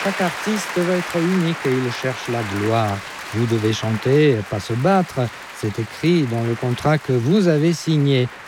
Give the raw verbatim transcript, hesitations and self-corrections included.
Chaque artiste veut être unique et il cherche la gloire. Vous devez chanter, pas se battre. C'est écrit dans le contrat que vous avez signé.